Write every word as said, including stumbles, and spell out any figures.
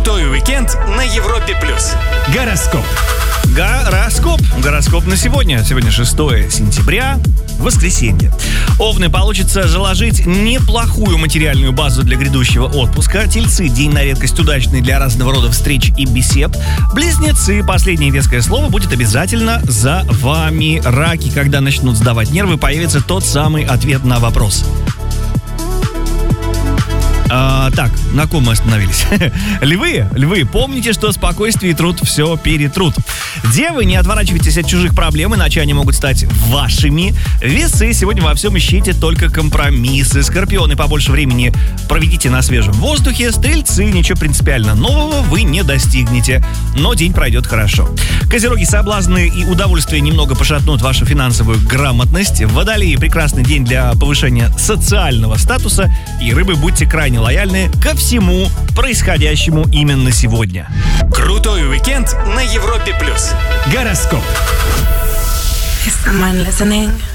Крутой уикенд на Европе плюс. Гороскоп. Гороскоп. Гороскоп на сегодня. Сегодня шестое сентября, воскресенье. Овны, получится заложить неплохую материальную базу для грядущего отпуска. Тельцы, день на редкость удачный для разного рода встреч и бесед. Близнецы, последнее веское слово будет обязательно за вами. Раки, когда начнут сдавать нервы, появится тот самый ответ на вопрос. А, так, на ком мы остановились? Львы, львы, помните, что спокойствие и труд все перетрут. Девы, не отворачивайтесь от чужих проблем, иначе они могут стать вашими. Весы, сегодня во всем ищите только компромиссы. Скорпионы, побольше времени проведите на свежем воздухе. Стрельцы, ничего принципиально нового вы не достигнете, но день пройдет хорошо. Козероги, соблазны и удовольствия немного пошатнут вашу финансовую грамотность. Водолеи, прекрасный день для повышения социального статуса. И рыбы, будьте крайне лояльны ко всему происходящему именно сегодня. Крутой уикенд на Европе плюс. Гороскоп. Is someone listening?